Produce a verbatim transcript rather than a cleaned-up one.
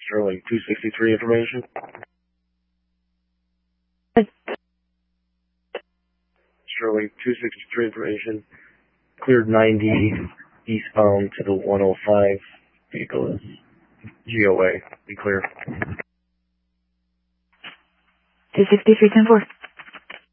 Sterling two sixty-three information. Sterling two sixty-three information. Cleared ninety eastbound to the one oh five. Vehicle is G O A. Be clear. two sixty-three ten four.